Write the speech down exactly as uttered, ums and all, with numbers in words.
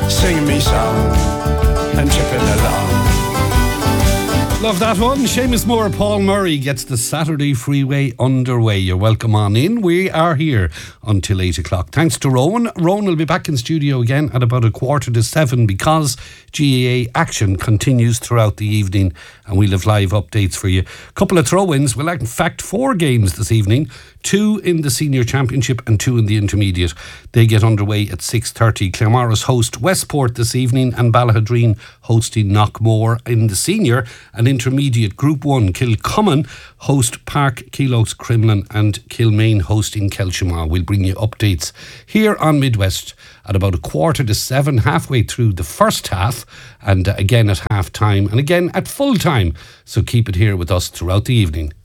singing me song and chipping along. Love that one. Seamus Moore, Paul Murray gets the Saturday Freeway underway. You're welcome on in. We are here until eight o'clock. Thanks to Rowan. Rowan will be back in studio again at about a quarter to seven because G A A action continues throughout the evening and we'll have live updates for you. Couple of throw-ins. Well, in fact, four games this evening. Two in the Senior Championship and two in the Intermediate. They get underway at six thirty. Claremorris host Westport this evening and Ballahadreen hosting Knockmore in the Senior and Intermediate Group one. Kilcommon host Park Keeloaks Cremlin and Kilmaine hosting Kelshima. We'll bring you updates here on Midwest at about a quarter to seven, halfway through the first half, and uh, again at half time and again at full time. So keep it here with us throughout the evening.